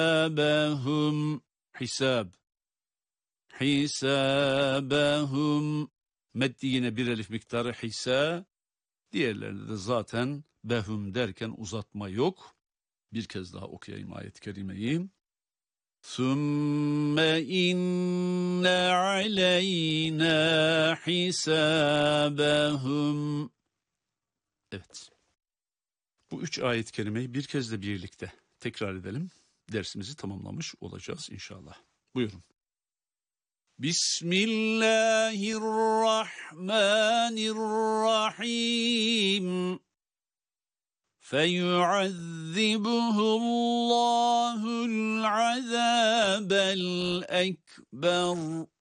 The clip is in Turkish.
hisabahum. Hisab. Hisabahum. Meddi yine bir elif miktarı hisa. Diğerlerinde de zaten behum derken uzatma yok. Bir kez daha okuyayım ayet-i kerimeyi. Sümme inne aleyna hisabahum. Evet. Bu 3 ayet-i kerimeyi bir kez de birlikte tekrar edelim. Dersimizi tamamlamış olacağız inşallah. Buyurun. Bismillahirrahmanirrahim. فَيُعَذِّبُهُ اللّٰهُ الْعَذَابَ الْأَكْبَرَ